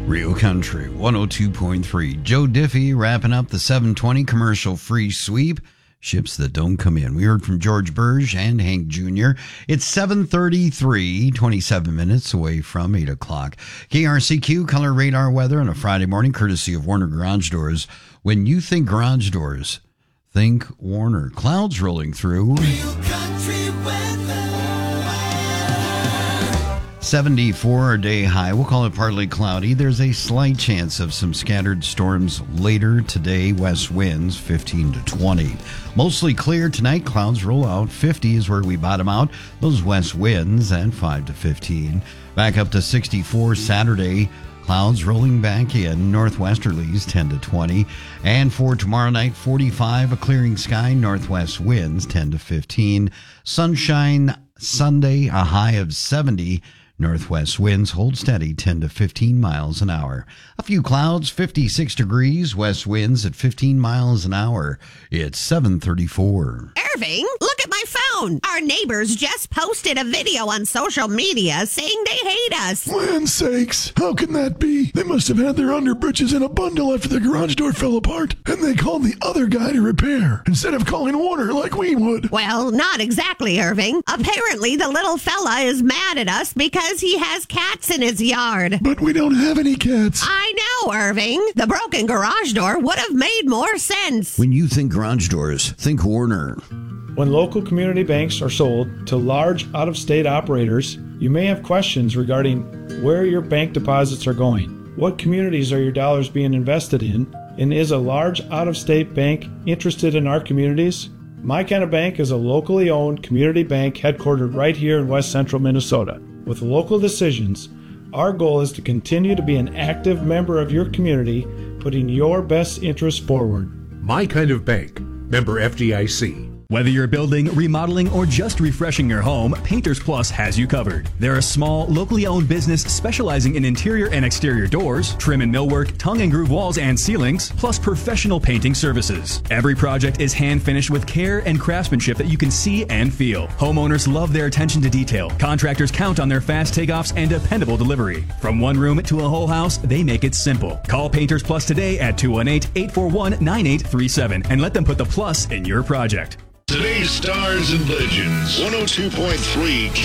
Real Country 102.3. Joe Diffie wrapping up the 720 commercial free sweep. Ships that don't come in. We heard from George Burge and Hank Jr. It's 7:33, 27 minutes away from 8 o'clock. KRCQ Color Radar weather on a Friday morning, courtesy of Warner Garage Doors. When you think garage doors, think Warner. Clouds rolling through. Real country weather. 74 a day high. We'll call it partly cloudy. There's a slight chance of some scattered storms later today. West winds 15 to 20. Mostly clear tonight. Clouds roll out. 50 is where we bottom out. Those west winds at 5 to 15. Back up to 64 Saturday. Clouds rolling back in. Northwesterlies 10 to 20. And for tomorrow night, 45, a clearing sky. Northwest winds 10 to 15. Sunshine Sunday, a high of 70. Northwest winds hold steady 10 to 15 miles an hour. A few clouds, 56 degrees. West winds at 15 miles an hour. It's 7:34. Irving, look at my phone. Our neighbors just posted a video on social media saying they hate us. Land sakes, how can that be? They must have had their underbritches in a bundle after the garage door fell apart, and they called the other guy to repair, instead of calling Warner like we would. Well, not exactly, Irving. Apparently, the little fella is mad at us because he has cats in his yard. But we don't have any cats. I know, Irving. The broken garage door would have made more sense. When you think garage doors, think Warner. When local community banks are sold to large out-of-state operators, you may have questions regarding where your bank deposits are going. What communities are your dollars being invested in? And is a large out-of-state bank interested in our communities? My Kind of Bank is a locally owned community bank headquartered right here in West Central Minnesota. With local decisions, our goal is to continue to be an active member of your community, putting your best interests forward. My Kind of Bank, member FDIC. Whether you're building, remodeling, or just refreshing your home, Painters Plus has you covered. They're a small, locally owned business specializing in interior and exterior doors, trim and millwork, tongue and groove walls and ceilings, plus professional painting services. Every project is hand finished with care and craftsmanship that you can see and feel. Homeowners love their attention to detail. Contractors count on their fast takeoffs and dependable delivery. From one room to a whole house, they make it simple. Call Painters Plus today at 218-841-9837 and let them put the plus in your project. Today's Stars and Legends, 102.3